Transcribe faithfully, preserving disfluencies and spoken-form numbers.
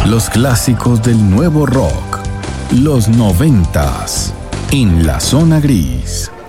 Los clásicos del nuevo rock. Los noventas. En la zona gris.